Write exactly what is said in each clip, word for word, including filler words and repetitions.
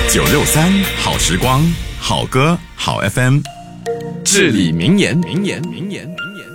九六三好时光，好歌好 F M。 至理名言，名言，名言，名言。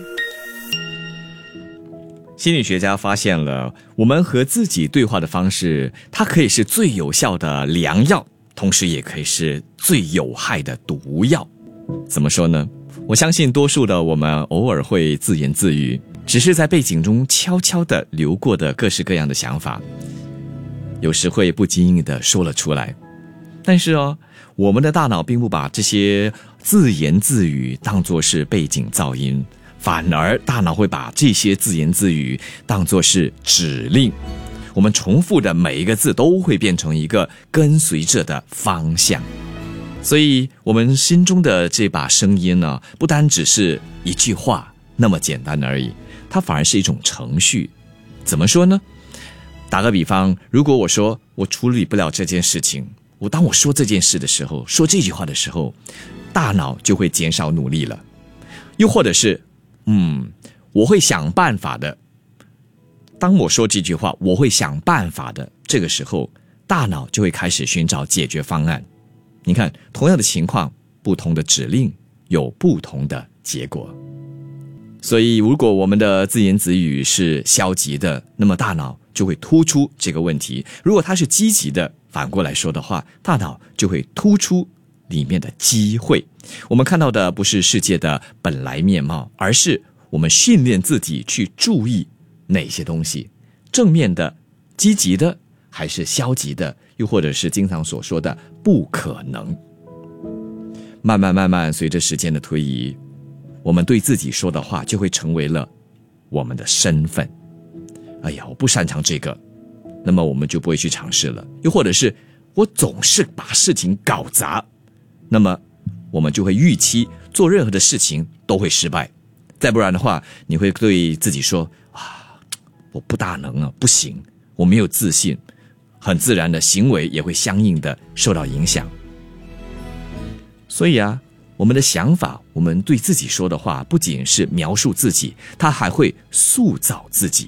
心理学家发现了，我们和自己对话的方式，它可以是最有效的良药，同时也可以是最有害的毒药。怎么说呢？我相信多数的我们偶尔会自言自语，只是在背景中悄悄地流过的各式各样的想法，有时会不经意地说了出来。但是哦，我们的大脑并不把这些自言自语当作是背景噪音，反而大脑会把这些自言自语当作是指令。我们重复的每一个字都会变成一个跟随着的方向。所以我们心中的这把声音呢，不单只是一句话那么简单而已，它反而是一种程序。怎么说呢？打个比方，如果我说我处理不了这件事情，我当我说这件事的时候，说这句话的时候，大脑就会减少努力了。又或者是嗯，我会想办法的，当我说这句话我会想办法的，这个时候大脑就会开始寻找解决方案。你看，同样的情况，不同的指令有不同的结果。所以如果我们的自言自语是消极的，那么大脑就会突出这个问题；如果它是积极的，反过来说的话，大脑就会突出里面的机会。我们看到的不是世界的本来面貌，而是我们训练自己去注意哪些东西，正面的、积极的，还是消极的，又或者是经常所说的不可能。慢慢慢慢，随着时间的推移，我们对自己说的话就会成为了我们的身份。哎呀，我不擅长这个，那么我们就不会去尝试了。又或者是我总是把事情搞砸，那么我们就会预期做任何的事情都会失败。再不然的话，你会对自己说啊，我不大能啊，不行，我没有自信，很自然的行为也会相应的受到影响。所以啊，我们的想法，我们对自己说的话，不仅是描述自己，它还会塑造自己。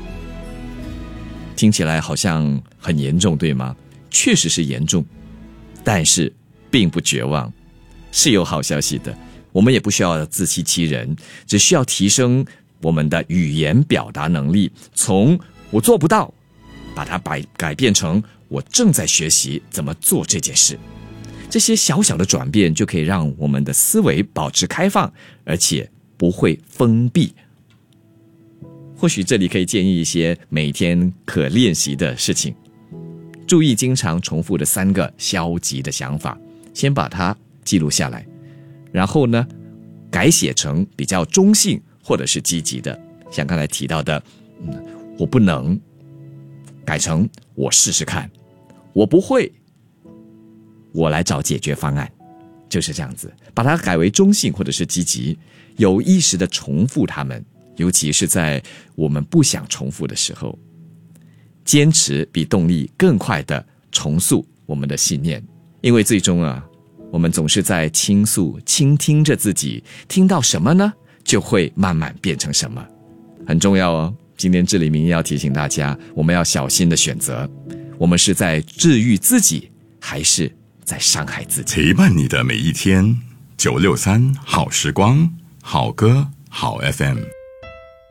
听起来好像很严重，对吗？确实是严重，但是并不绝望，是有好消息的。我们也不需要自欺欺人，只需要提升我们的语言表达能力，从我做不到把它改改变成我正在学习怎么做这件事。这些小小的转变就可以让我们的思维保持开放，而且不会封闭。或许这里可以建议一些每天可练习的事情。注意经常重复的三个消极的想法，先把它记录下来，然后呢，改写成比较中性或者是积极的，像刚才提到的、嗯、我不能，改成我试试看，我不会，我来找解决方案，就是这样子，把它改为中性或者是积极，有意识的重复它们，尤其是在我们不想重复的时候。坚持比动力更快地重塑我们的信念，因为最终啊，我们总是在倾诉、倾听着自己，听到什么呢，就会慢慢变成什么，很重要哦。今天至理名言要提醒大家，我们要小心的选择，我们是在治愈自己，还是在伤害自己？ 陪伴你的每一天，九六三好时光，好歌好 F M。